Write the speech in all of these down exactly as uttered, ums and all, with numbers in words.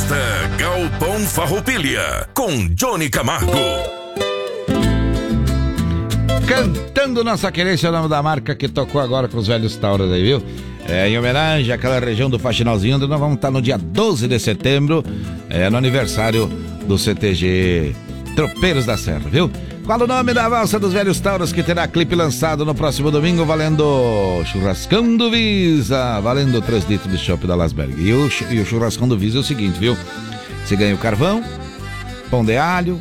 Festa Galpão Farroupilha, com Johnny Camargo. Cantando Nossa Querência, o nome da marca que tocou agora com os velhos Tauros aí, viu? É, em homenagem àquela região do Faxinalzinho, onde nós vamos estar no dia doze de setembro, é, no aniversário do C T G Tropeiros da Serra, viu? Qual o nome da valsa dos velhos Tauros, que terá clipe lançado no próximo domingo, valendo Churrascão do Visa, valendo três litros de chopp da Lasberg. E o, e o Churrascão do Visa é o seguinte, viu? Você ganha o carvão, pão de alho,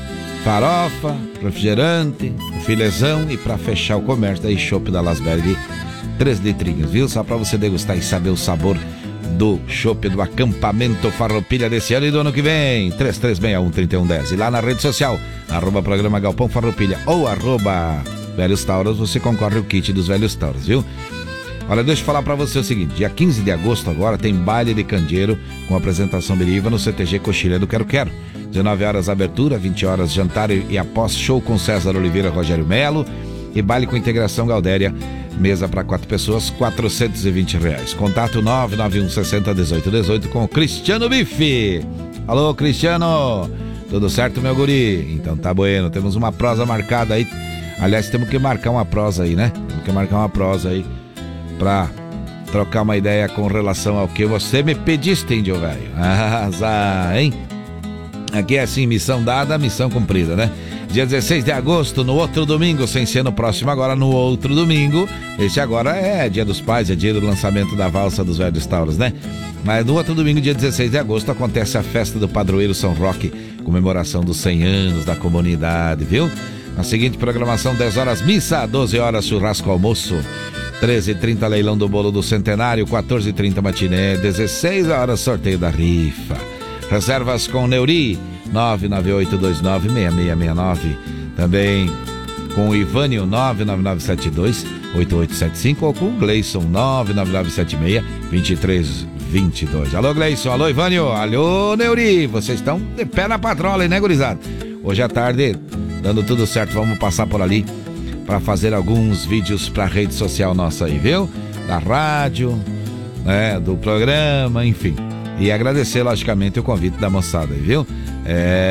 farofa, refrigerante, o filezão e pra fechar o comércio, daí chopp da Lasberg, três litrinhos, viu? Só pra você degustar e saber o sabor do chopp do acampamento Farroupilha desse ano e do ano que vem. Três três seis um, três um um zero. E lá na rede social, arroba programa Galpão Farroupilha ou arroba Velhos Tauros, você concorre o kit dos Velhos Tauros, viu? Olha, deixa eu falar pra você o seguinte, dia quinze de agosto agora tem baile de candeeiro com apresentação biriva no C T G Coxilha do Quero Quero. dezenove horas abertura, vinte horas jantar e após show com César Oliveira, Rogério Melo e baile com integração Galdéria, mesa para quatro pessoas, quatrocentos e vinte reais. Contato nove nove um sessenta dezoito dezoito com o Cristiano Bife. Alô, Cristiano, tudo certo, meu guri? Então tá bueno, temos uma prosa marcada aí. Aliás, temos que marcar uma prosa aí, né? Temos que marcar uma prosa aí pra trocar uma ideia com relação ao que você me pediste, índio velho. Ah, hein? Aqui é assim, missão dada, missão cumprida, né? Dia dezesseis de agosto, no outro domingo, sem ser no próximo, agora no outro domingo. Esse agora é dia dos pais, é dia do lançamento da valsa dos velhos Tauros, né? Mas no outro domingo, dia dezesseis de agosto, acontece a festa do padroeiro São Roque, comemoração dos cem anos da comunidade, viu? Na seguinte programação, dez horas missa, doze horas churrasco almoço, treze e trinta leilão do bolo do centenário, quatorze e trinta matiné, dezesseis horas sorteio da rifa. Reservas com Neuri, nove nove oito dois nove seis seis seis nove. Também com o Ivânio, nove nove nove sete dois oito oito sete cinco, ou com o Gleison, nove nove nove sete seis dois três dois dois. Alô, Gleison, alô, Ivânio, alô, Neuri, vocês estão de pé na patrola, hein, né, gurizada? Hoje à tarde, dando tudo certo, vamos passar por ali para fazer alguns vídeos para rede social nossa aí, viu? Da rádio, né, do programa, enfim. E agradecer, logicamente, o convite da moçada aí, viu? É...